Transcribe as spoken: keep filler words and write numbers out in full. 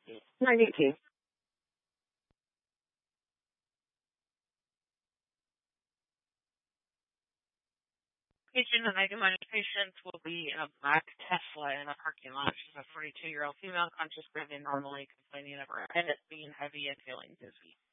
ninety-two. Patient and identified patient will be in a black Tesla in a parking lot. She's a forty-two-year-old female, conscious, breathing normally, complaining of her head being heavy and feeling dizzy.